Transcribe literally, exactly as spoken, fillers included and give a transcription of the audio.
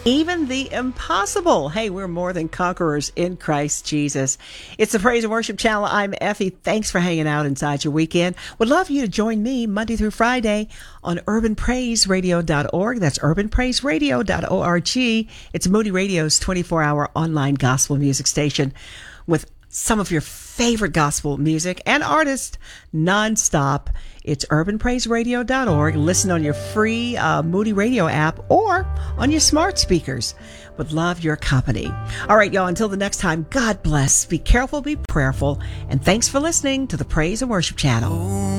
even the impossible. Hey, we're more than conquerors in Christ Jesus. It's the Praise and Worship Channel. I'm Effie. Thanks for hanging out inside your weekend. Would love you to join me Monday through Friday on urban praise radio dot org. That's urban praise radio dot org. It's Moody Radio's twenty-four hour online gospel music station with some of your favorite gospel music and artists nonstop. It's urban praise radio dot org. Listen on your free uh, Moody Radio app or on your smart speakers. Would love your company. All right, y'all, until the next time, God bless. Be careful, be prayerful, and thanks for listening to the Praise and Worship Channel.